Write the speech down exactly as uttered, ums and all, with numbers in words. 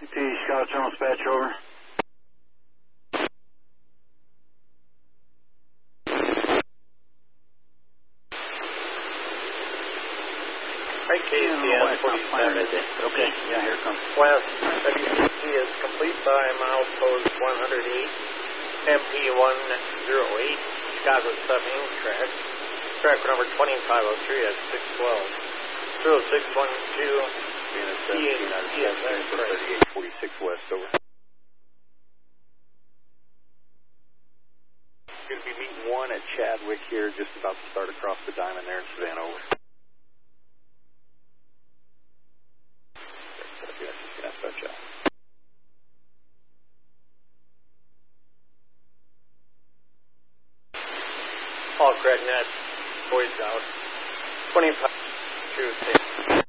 T, Chicago Channel Dispatch, over. Right, K C S forty-seven. Okay, yeah, here it comes. West, W C C is complete by milepost one hundred eight, M P one oh eight, Chicago seven track. Track number twenty-five oh three at six twelve. zero six one two, seventeen out of seventeen for thirty-eight forty-six West, over. Going to be meeting one at Chadwick here, just about to start across the diamond there in Savannah, over. All correct, net, boys out. twenty-five, two, six.